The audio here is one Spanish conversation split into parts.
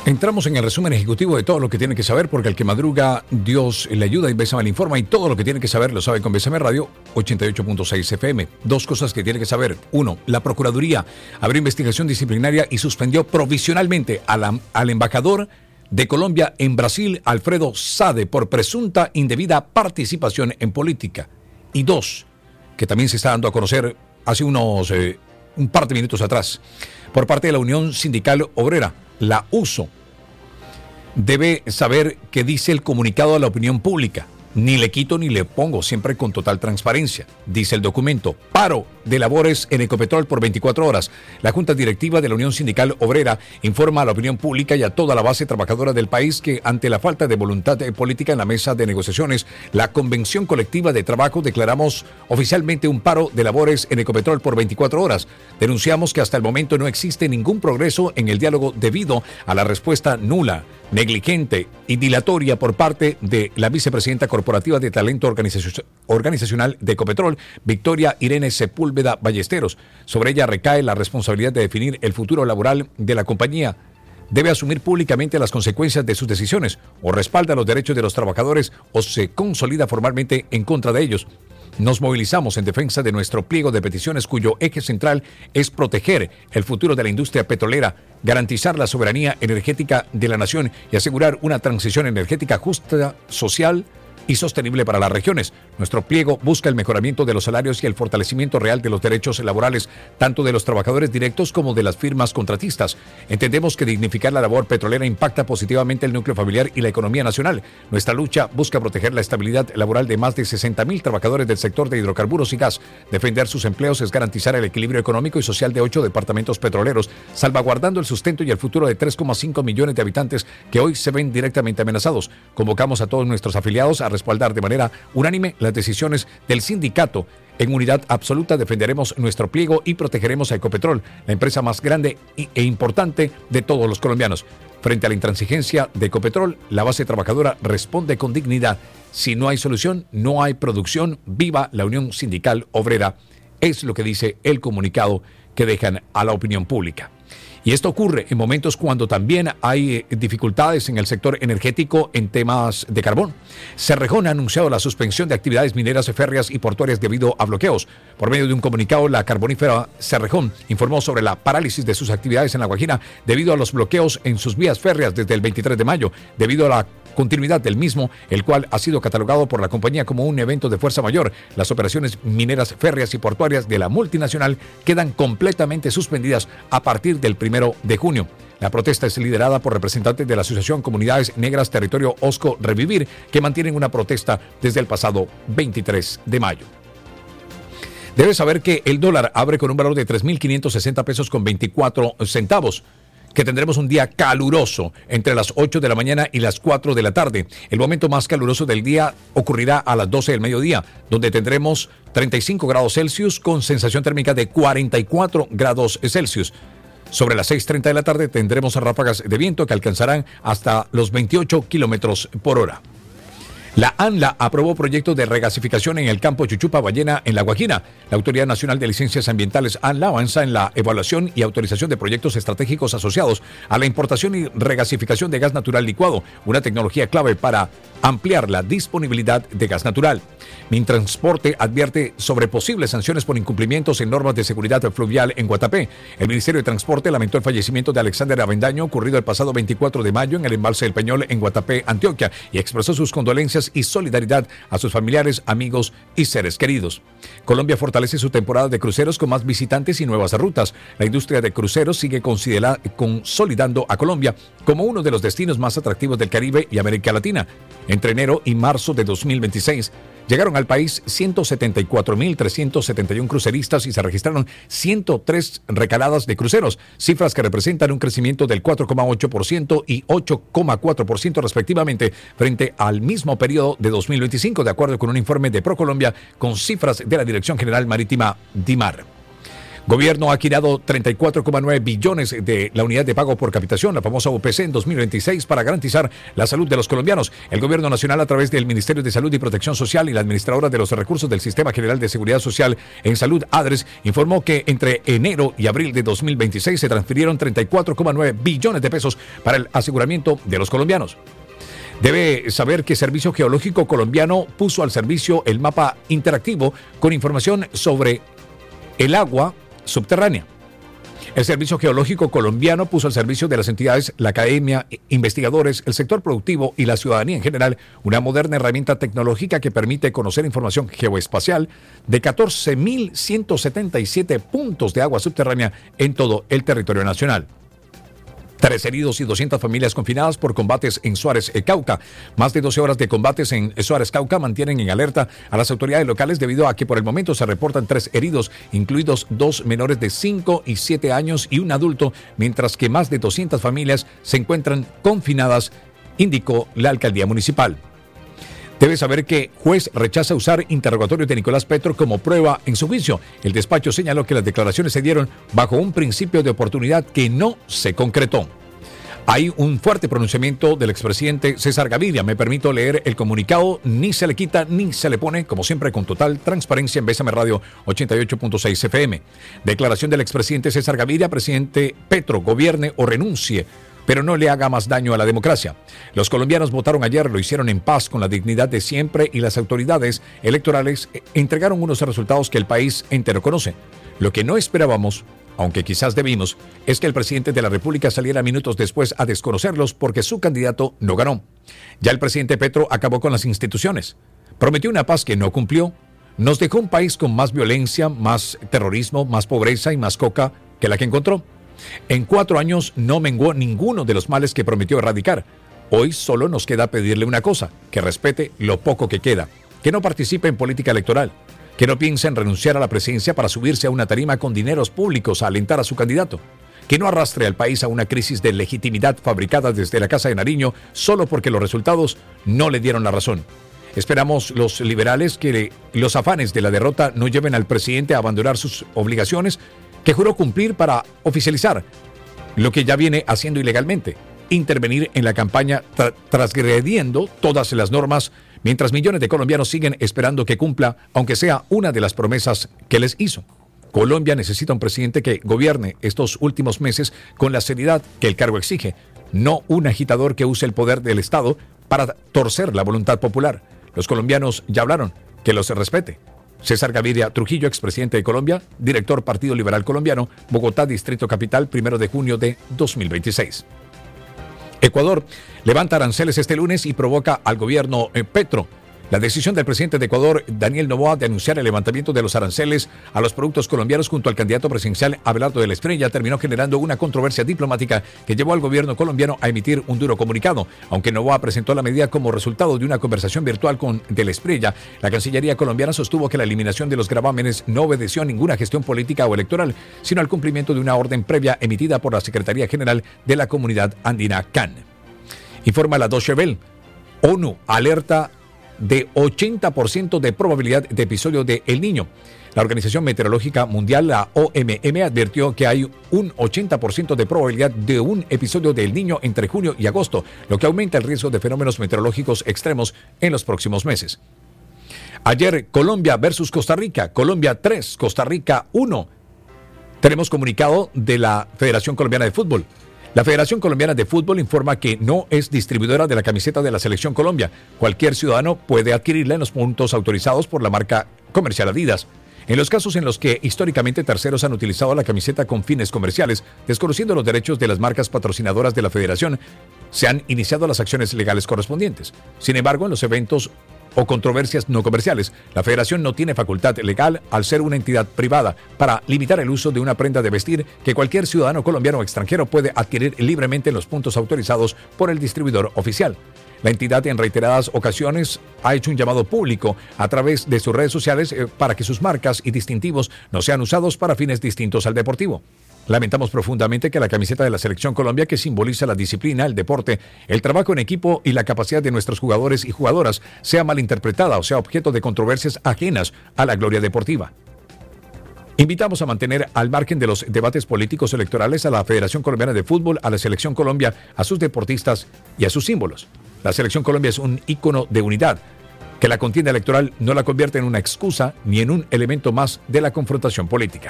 Entramos en el resumen ejecutivo de todo lo que tiene que saber, porque al que madruga, Dios le ayuda y Bésame le informa, y todo lo que tiene que saber lo sabe con Bésame Radio 88.6 FM. Dos cosas que tiene que saber. Uno, la Procuraduría abrió investigación disciplinaria y suspendió provisionalmente al embajador de Colombia en Brasil, Alfredo Sade, por presunta indebida participación en política. Y dos, que también se está dando a conocer hace un par de minutos atrás, por parte de la Unión Sindical Obrera, la USO, debe saber qué dice el comunicado a la opinión pública. Ni le quito ni le pongo, siempre con total transparencia. Dice el documento: paro de labores en Ecopetrol por 24 horas. La Junta Directiva de la Unión Sindical Obrera informa a la opinión pública y a toda la base trabajadora del país que, ante la falta de voluntad política en la mesa de negociaciones, la Convención Colectiva de Trabajo declaramos oficialmente un paro de labores en Ecopetrol por 24 horas. Denunciamos que hasta el momento no existe ningún progreso en el diálogo debido a la respuesta nula, negligente y dilatoria por parte de la vicepresidenta corporativa de talento organizacional de Ecopetrol, Victoria Irene Sepúlveda Ballesteros. Sobre ella recae la responsabilidad de definir el futuro laboral de la compañía. Debe asumir públicamente las consecuencias de sus decisiones, o respalda los derechos de los trabajadores o se consolida formalmente en contra de ellos. Nos movilizamos en defensa de nuestro pliego de peticiones, cuyo eje central es proteger el futuro de la industria petrolera, garantizar la soberanía energética de la nación y asegurar una transición energética justa, social y sostenible para las regiones. Nuestro pliego busca el mejoramiento de los salarios y el fortalecimiento real de los derechos laborales, tanto de los trabajadores directos como de las firmas contratistas. Entendemos que dignificar la labor petrolera impacta positivamente el núcleo familiar y la economía nacional. Nuestra lucha busca proteger la estabilidad laboral de más de 60,000 trabajadores del sector de hidrocarburos y gas. Defender sus empleos es garantizar el equilibrio económico y social de 8 departamentos petroleros, salvaguardando el sustento y el futuro de 3,5 millones de habitantes que hoy se ven directamente amenazados. Convocamos a todos nuestros afiliados a respaldar de manera unánime las decisiones del sindicato. En unidad absoluta defenderemos nuestro pliego y protegeremos a Ecopetrol, la empresa más grande e importante de todos los colombianos. Frente a la intransigencia de Ecopetrol, la base trabajadora responde con dignidad. Si no hay solución, no hay producción. Viva la Unión Sindical Obrera. Es lo que dice el comunicado que dejan a la opinión pública. Y esto ocurre en momentos cuando también hay dificultades en el sector energético en temas de carbón. Cerrejón ha anunciado la suspensión de actividades mineras, férreas y portuarias debido a bloqueos. Por medio de un comunicado, la carbonífera Cerrejón informó sobre la parálisis de sus actividades en La Guajira debido a los bloqueos en sus vías férreas desde el 23 de mayo, debido a la continuidad del mismo, el cual ha sido catalogado por la compañía como un evento de fuerza mayor. Las operaciones mineras, férreas y portuarias de la multinacional quedan completamente suspendidas a partir del 1 de junio. La protesta es liderada por representantes de la Asociación Comunidades Negras Territorio Osco Revivir, que mantienen una protesta desde el pasado 23 de mayo. Debes saber que el dólar abre con un valor de 3.560 pesos con 24 centavos. Que tendremos un día caluroso entre las 8 de la mañana y las 4 de la tarde. El momento más caluroso del día ocurrirá a las 12 del mediodía, donde tendremos 35 grados Celsius con sensación térmica de 44 grados Celsius. Sobre las 6:30 de la tarde tendremos ráfagas de viento que alcanzarán hasta los 28 kilómetros por hora. La ANLA aprobó proyectos de regasificación en el campo Chuchupa Ballena en La Guajira. La Autoridad Nacional de Licencias Ambientales ANLA avanza en la evaluación y autorización de proyectos estratégicos asociados a la importación y regasificación de gas natural licuado, una tecnología clave para ampliar la disponibilidad de gas natural. Mintransporte advierte sobre posibles sanciones por incumplimientos en normas de seguridad fluvial en Guatapé. El Ministerio de Transporte lamentó el fallecimiento de Alexander Avendaño ocurrido el pasado 24 de mayo en el embalse del Peñol en Guatapé, Antioquia, y expresó sus condolencias y solidaridad a sus familiares, amigos y seres queridos. Colombia fortalece su temporada de cruceros con más visitantes y nuevas rutas. La industria de cruceros sigue consolidando a Colombia como uno de los destinos más atractivos del Caribe y América Latina. Entre enero y marzo de 2026, llegaron al país 174.371 cruceristas y se registraron 103 recaladas de cruceros, cifras que representan un crecimiento del 4,8% y 8,4% respectivamente frente al mismo periodo de 2025, de acuerdo con un informe de ProColombia con cifras de la Dirección General Marítima DIMAR. Gobierno ha girado 34,9 billones de la unidad de pago por capitación, la famosa UPC, en 2026 para garantizar la salud de los colombianos. El Gobierno Nacional, a través del Ministerio de Salud y Protección Social y la Administradora de los Recursos del Sistema General de Seguridad Social en Salud, ADRES, informó que entre enero y abril de 2026 se transfirieron 34,9 billones de pesos para el aseguramiento de los colombianos. Debe saber que Servicio Geológico Colombiano puso al servicio el mapa interactivo con información sobre el agua subterránea. El Servicio Geológico Colombiano puso al servicio de las entidades, la academia, investigadores, el sector productivo y la ciudadanía en general una moderna herramienta tecnológica que permite conocer información geoespacial de 14.177 puntos de agua subterránea en todo el territorio nacional. 3 heridos y 200 familias confinadas por combates en Suárez, Cauca. Más de 12 horas de combates en Suárez, Cauca mantienen en alerta a las autoridades locales debido a que por el momento se reportan 3 heridos, incluidos 2 menores de 5 y 7 años y un adulto, mientras que más de 200 familias se encuentran confinadas, indicó la alcaldía municipal. Debe saber que juez rechaza usar interrogatorios de Nicolás Petro como prueba en su juicio. El despacho señaló que las declaraciones se dieron bajo un principio de oportunidad que no se concretó. Hay un fuerte pronunciamiento del expresidente César Gaviria. Me permito leer el comunicado. Ni se le quita ni se le pone, como siempre, con total transparencia en Bésame Radio 88.6 FM. Declaración del expresidente César Gaviria: presidente Petro, gobierne o renuncie, pero no le haga más daño a la democracia. Los colombianos votaron ayer, lo hicieron en paz, con la dignidad de siempre, y las autoridades electorales entregaron unos resultados que el país entero conoce. Lo que no esperábamos, aunque quizás debimos, es que el presidente de la República saliera minutos después a desconocerlos porque su candidato no ganó. Ya el presidente Petro acabó con las instituciones. Prometió una paz que no cumplió. Nos dejó un país con más violencia, más terrorismo, más pobreza y más coca que la que encontró. En 4 años no menguó ninguno de los males que prometió erradicar. Hoy solo nos queda pedirle una cosa: que respete lo poco que queda, que no participe en política electoral, que no piense en renunciar a la presidencia para subirse a una tarima con dineros públicos a alentar a su candidato, que no arrastre al país a una crisis de legitimidad fabricada desde la Casa de Nariño solo porque los resultados no le dieron la razón. Esperamos los liberales que los afanes de la derrota no lleven al presidente a abandonar sus obligaciones que juró cumplir para oficializar lo que ya viene haciendo ilegalmente: intervenir en la campaña transgrediendo todas las normas, mientras millones de colombianos siguen esperando que cumpla, aunque sea una de las promesas que les hizo. Colombia necesita un presidente que gobierne estos últimos meses con la seriedad que el cargo exige, no un agitador que use el poder del Estado para torcer la voluntad popular. Los colombianos ya hablaron, que los respete. César Gaviria Trujillo, expresidente de Colombia, director Partido Liberal Colombiano, Bogotá, Distrito Capital, 1 de junio de 2026. Ecuador levanta aranceles este lunes y provoca al gobierno Petro. La decisión del presidente de Ecuador, Daniel Noboa, de anunciar el levantamiento de los aranceles a los productos colombianos junto al candidato presidencial Abelardo de la Espriella terminó generando una controversia diplomática que llevó al gobierno colombiano a emitir un duro comunicado. Aunque Noboa presentó la medida como resultado de una conversación virtual con de la Espriella, la Cancillería colombiana sostuvo que la eliminación de los gravámenes no obedeció a ninguna gestión política o electoral, sino al cumplimiento de una orden previa emitida por la Secretaría General de la Comunidad Andina, CAN. Informa la Deutsche Welle. ONU alerta de 80% de probabilidad de episodio de El Niño. La Organización Meteorológica Mundial, la OMM, advirtió que hay un 80% de probabilidad de un episodio de El Niño entre junio y agosto, lo que aumenta el riesgo de fenómenos meteorológicos extremos en los próximos meses. Ayer, Colombia versus Costa Rica. Colombia 3, Costa Rica 1. Tenemos comunicado de la Federación Colombiana de Fútbol. La Federación Colombiana de Fútbol informa que no es distribuidora de la camiseta de la Selección Colombia. Cualquier ciudadano puede adquirirla en los puntos autorizados por la marca comercial Adidas. En los casos en los que históricamente terceros han utilizado la camiseta con fines comerciales, desconociendo los derechos de las marcas patrocinadoras de la Federación, se han iniciado las acciones legales correspondientes. Sin embargo, en los eventos o controversias no comerciales, la Federación no tiene facultad legal, al ser una entidad privada, para limitar el uso de una prenda de vestir que cualquier ciudadano colombiano o extranjero puede adquirir libremente en los puntos autorizados por el distribuidor oficial. La entidad en reiteradas ocasiones ha hecho un llamado público a través de sus redes sociales para que sus marcas y distintivos no sean usados para fines distintos al deportivo. Lamentamos profundamente que la camiseta de la Selección Colombia, que simboliza la disciplina, el deporte, el trabajo en equipo y la capacidad de nuestros jugadores y jugadoras, sea malinterpretada o sea objeto de controversias ajenas a la gloria deportiva. Invitamos a mantener al margen de los debates políticos electorales a la Federación Colombiana de Fútbol, a la Selección Colombia, a sus deportistas y a sus símbolos. La Selección Colombia es un ícono de unidad, que la contienda electoral no la convierte en una excusa ni en un elemento más de la confrontación política.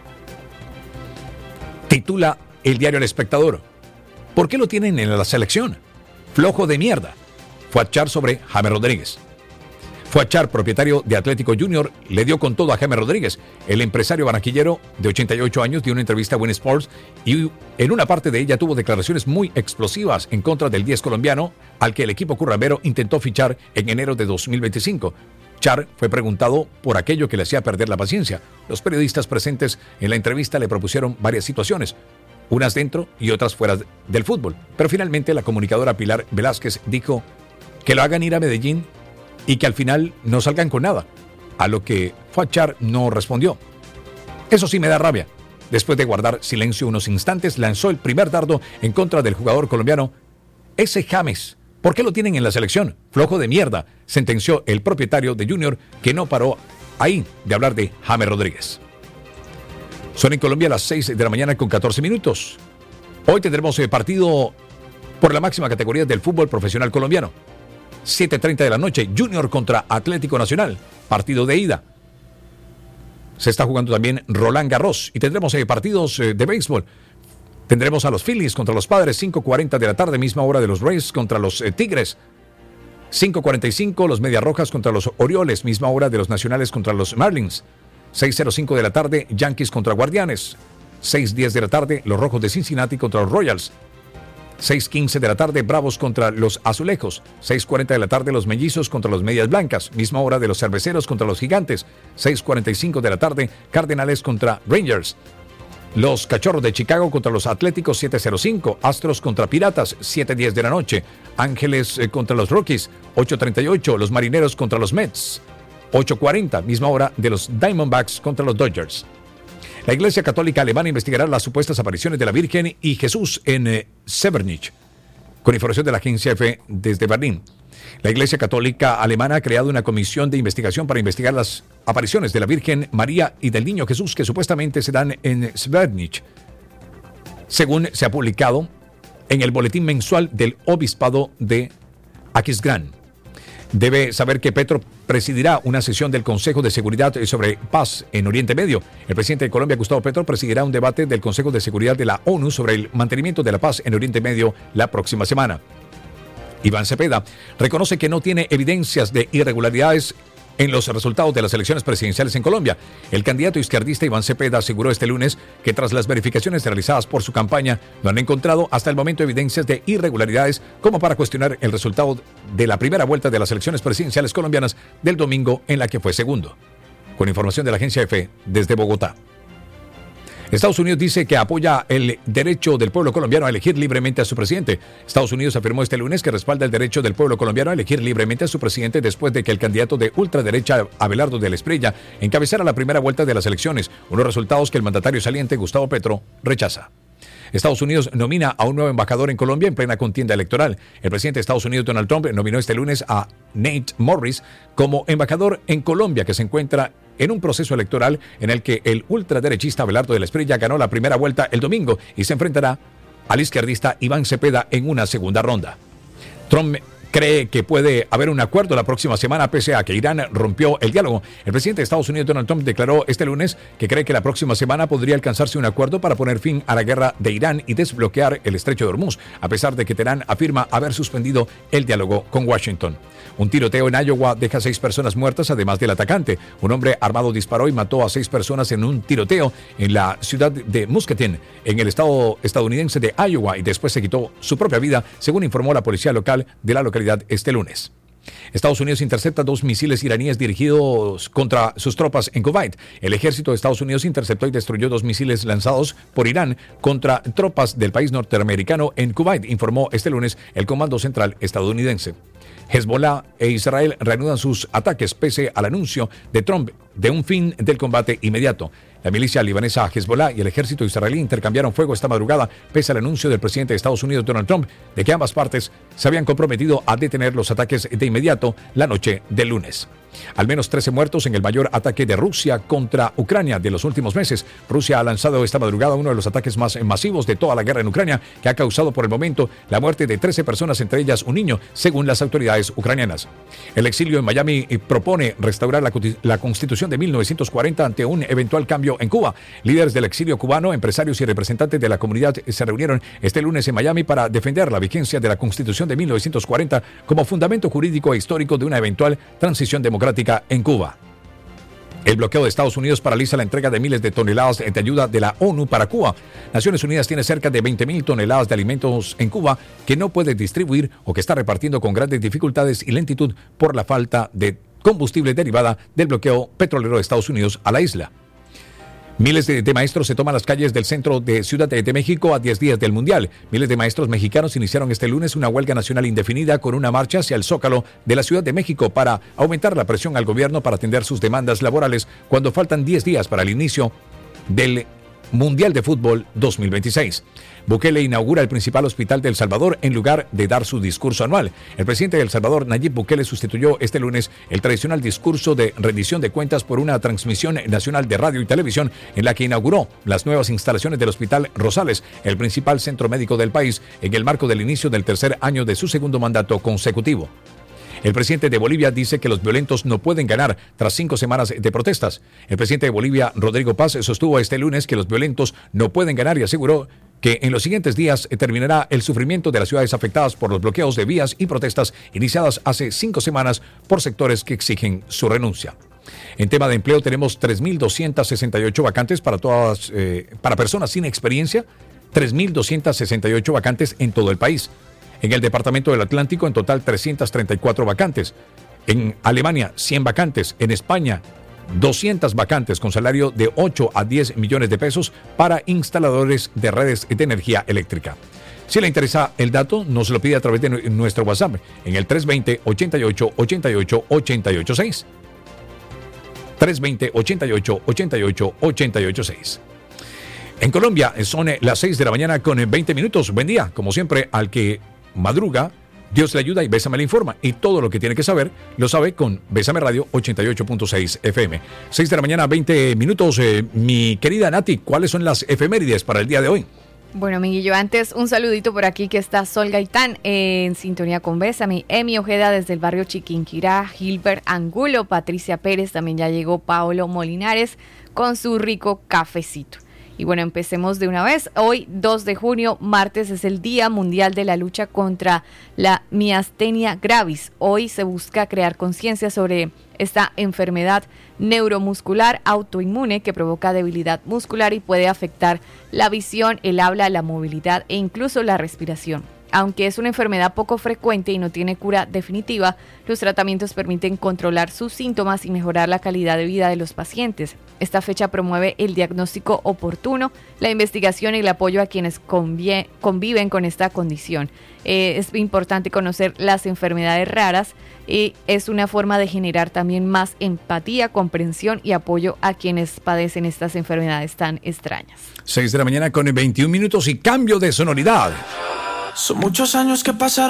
Titula el diario El Espectador: ¿por qué lo tienen en la selección? Flojo de mierda. Fuachar sobre James Rodríguez. Fuachar, propietario de Atlético Junior, le dio con todo a James Rodríguez. El empresario barranquillero de 88 años dio una entrevista a Win Sports y en una parte de ella tuvo declaraciones muy explosivas en contra del 10 colombiano al que el equipo currambero intentó fichar en enero de 2025. Char fue preguntado por aquello que le hacía perder la paciencia. Los periodistas presentes en la entrevista le propusieron varias situaciones, unas dentro y otras fuera del fútbol. Pero finalmente la comunicadora Pilar Velázquez dijo que lo hagan ir a Medellín y que al final no salgan con nada, a lo que Fuachar no respondió. Eso sí me da rabia. Después de guardar silencio unos instantes, lanzó el primer dardo en contra del jugador colombiano. Ese James, ¿por qué lo tienen en la selección? Flojo de mierda, sentenció el propietario de Junior, que no paró ahí de hablar de James Rodríguez. Son en Colombia las 6 de la mañana con 14 minutos. Hoy tendremos partido por la máxima categoría del fútbol profesional colombiano. 7:30 de la noche, Junior contra Atlético Nacional, partido de ida. Se está jugando también Roland Garros y tendremos partidos de béisbol. Tendremos a los Phillies contra los Padres, 5:40 de la tarde, misma hora de los Rays contra los Tigres. 5:45 los Medias Rojas contra los Orioles, misma hora de los Nacionales contra los Marlins. 6:05 de la tarde, Yankees contra Guardianes. 6:10 de la tarde, los Rojos de Cincinnati contra los Royals. 6:15 de la tarde, Bravos contra los Azulejos. 6:40 de la tarde, los Mellizos contra los Medias Blancas. Misma hora de los Cerveceros contra los Gigantes. 6:45 de la tarde, Cardenales contra Rangers. Los Cachorros de Chicago contra los Atléticos, 7:05. Astros contra Piratas, 7:10 de la noche. Ángeles contra los Rockies, 8:38. Los Marineros contra los Mets. 8:40, misma hora de los Diamondbacks contra los Dodgers. La Iglesia Católica Alemana investigará las supuestas apariciones de la Virgen y Jesús en Severnich, con información de la agencia EFE desde Berlín. La Iglesia Católica Alemana ha creado una comisión de investigación para investigar las apariciones de la Virgen María y del Niño Jesús que supuestamente se dan en Severnich, según se ha publicado en el boletín mensual del Obispado de Aquisgrán. Debe saber que Petro presidirá una sesión del Consejo de Seguridad sobre Paz en Oriente Medio. El presidente de Colombia, Gustavo Petro, presidirá un debate del Consejo de Seguridad de la ONU sobre el mantenimiento de la paz en Oriente Medio la próxima semana. Iván Cepeda reconoce que no tiene evidencias de irregularidades en los resultados de las elecciones presidenciales en Colombia. El candidato izquierdista Iván Cepeda aseguró este lunes que tras las verificaciones realizadas por su campaña no han encontrado hasta el momento evidencias de irregularidades como para cuestionar el resultado de la primera vuelta de las elecciones presidenciales colombianas del domingo en la que fue segundo. Con información de la agencia EFE desde Bogotá. Estados Unidos dice que apoya el derecho del pueblo colombiano a elegir libremente a su presidente. Estados Unidos afirmó este lunes que respalda el derecho del pueblo colombiano a elegir libremente a su presidente después de que el candidato de ultraderecha Abelardo de la Espriella encabezara la primera vuelta de las elecciones, unos resultados que el mandatario saliente Gustavo Petro rechaza. Estados Unidos nomina a un nuevo embajador en Colombia en plena contienda electoral. El presidente de Estados Unidos, Donald Trump, nominó este lunes a Nate Morris como embajador en Colombia, que se encuentra en un proceso electoral en el que el ultraderechista Abelardo de la Espriella ganó la primera vuelta el domingo y se enfrentará al izquierdista Iván Cepeda en una segunda ronda. Trump cree que puede haber un acuerdo la próxima semana pese a que Irán rompió el diálogo. El presidente de Estados Unidos, Donald Trump, declaró este lunes que cree que la próxima semana podría alcanzarse un acuerdo para poner fin a la guerra de Irán y desbloquear el estrecho de Hormuz, a pesar de que Teherán afirma haber suspendido el diálogo con Washington. Un tiroteo en Iowa deja 6 personas muertas, además del atacante. Un hombre armado disparó y mató a 6 personas en un tiroteo en la ciudad de Muscatine, en el estado estadounidense de Iowa, y después se quitó su propia vida, según informó la policía local de la localidad este lunes. Estados Unidos intercepta 2 misiles iraníes dirigidos contra sus tropas en Kuwait. El ejército de Estados Unidos interceptó y destruyó 2 misiles lanzados por Irán contra tropas del país norteamericano en Kuwait, informó este lunes el Comando Central estadounidense. Hezbollah e Israel reanudan sus ataques pese al anuncio de Trump de un fin del combate inmediato. La milicia libanesa Hezbollah y el ejército israelí intercambiaron fuego esta madrugada pese al anuncio del presidente de Estados Unidos, Donald Trump, de que ambas partes se habían comprometido a detener los ataques de inmediato la noche del lunes. Al menos 13 muertos en el mayor ataque de Rusia contra Ucrania de los últimos meses. Rusia ha lanzado esta madrugada uno de los ataques más masivos de toda la guerra en Ucrania, que ha causado por el momento la muerte de 13 personas, entre ellas un niño, según las autoridades ucranianas. El exilio en Miami propone restaurar la Constitución de 1940 ante un eventual cambio en Cuba. Líderes del exilio cubano, empresarios y representantes de la comunidad se reunieron este lunes en Miami para defender la vigencia de la Constitución de 1940 como fundamento jurídico e histórico de una eventual transición democrática en Cuba. El bloqueo de Estados Unidos paraliza la entrega de miles de toneladas de ayuda de la ONU para Cuba. Naciones Unidas tiene cerca de 20,000 toneladas de alimentos en Cuba que no puede distribuir o que está repartiendo con grandes dificultades y lentitud por la falta de combustible derivada del bloqueo petrolero de Estados Unidos a la isla. Miles de maestros se toman las calles del centro de Ciudad de México a 10 días del Mundial. Miles de maestros mexicanos iniciaron este lunes una huelga nacional indefinida con una marcha hacia el Zócalo de la Ciudad de México para aumentar la presión al gobierno para atender sus demandas laborales cuando faltan 10 días para el inicio del Mundial de Fútbol 2026. Bukele inaugura el principal hospital de El Salvador en lugar de dar su discurso anual. El presidente de El Salvador, Nayib Bukele, sustituyó este lunes el tradicional discurso de rendición de cuentas por una transmisión nacional de radio y televisión en la que inauguró las nuevas instalaciones del Hospital Rosales, el principal centro médico del país, en el marco del inicio del tercer año de su segundo mandato consecutivo. El presidente de Bolivia dice que los violentos no pueden ganar tras 5 semanas de protestas. El presidente de Bolivia, Rodrigo Paz, sostuvo este lunes que los violentos no pueden ganar y aseguró que en los siguientes días terminará el sufrimiento de las ciudades afectadas por los bloqueos de vías y protestas iniciadas hace 5 semanas por sectores que exigen su renuncia. En tema de empleo tenemos 3.268 vacantes para personas sin experiencia, 3.268 vacantes en todo el país. En el Departamento del Atlántico, en total 334 vacantes. En Alemania, 100 vacantes. En España, 200 vacantes con salario de 8 a 10 millones de pesos para instaladores de redes de energía eléctrica. Si le interesa el dato, nos lo pide a través de nuestro WhatsApp en el 320-88-88-886. 320-88-88-886. En Colombia son las 6 de la mañana con 20 minutos. Buen día, como siempre, al que madruga, Dios le ayuda y Bésame le informa. Y todo lo que tiene que saber, lo sabe con Bésame Radio 88.6 FM. 6 de la mañana, 20 minutos. Mi querida Nati, ¿cuáles son las efemérides para el día de hoy? Bueno, Miguelillo, antes un saludito por aquí que está Sol Gaitán en sintonía con Bésame, Emi Ojeda desde el barrio Chiquinquirá, Gilbert Angulo, Patricia Pérez, también ya llegó Paolo Molinares con su rico cafecito. Y bueno, empecemos de una vez. Hoy, 2 de junio, martes, es el Día Mundial de la Lucha contra la Miastenia Gravis. Hoy se busca crear conciencia sobre esta enfermedad neuromuscular autoinmune que provoca debilidad muscular y puede afectar la visión, el habla, la movilidad e incluso la respiración. Aunque es una enfermedad poco frecuente y no tiene cura definitiva, los tratamientos permiten controlar sus síntomas y mejorar la calidad de vida de los pacientes. Esta fecha promueve el diagnóstico oportuno, la investigación y el apoyo a quienes conviven con esta condición. Es importante conocer las enfermedades raras y es una forma de generar también más empatía, comprensión y apoyo a quienes padecen estas enfermedades tan extrañas. 6 de la mañana con 21 minutos y cambio de sonoridad. Son muchos años que pasaron.